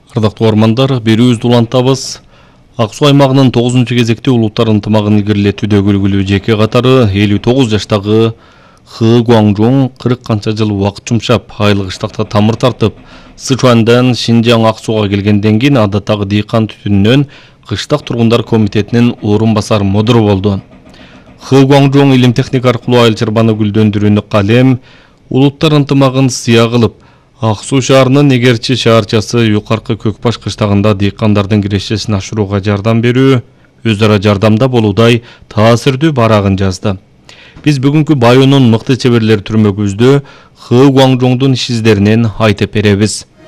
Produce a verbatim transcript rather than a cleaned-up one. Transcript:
Ардактуу ормандар, берүүбүздү улантабыз. Ак Суу аймагынын тогузунчу кезекте улуттар ынтымагын илгерилетүүдөгү үлгүлүү жеке катары элүү тогуз жаштагы Хы Гуаңжоң кырк канча жыл убакыт жумшап, айлык ыштакта тамыр тартып, Сычуандан Шинжаң Ак Сууга келгенден кийин адаттагы дыйкан түтүнүнөн кыштак тургундар комитетинин орун басар модуру болду. Хы Гуаңжоң илим техника аркылуу айыл чарбаны гүлдөндүрүүнү калем, улуттар ынтымагын сыя кылып, Ак Суу шаарынын Эгерчи шаарчасы Юкаркы Көкбаш кыштагында дыйкандардын кирешесин ашырууга жардам берүү, өз ара жардамда болуудай таасирдүү барагын жазды. Биз бүгүнкү Байонун мыкты чеберлери түрмөгүбүздө Хы Гуаңжоңдун иш издеринен айтып беребиз.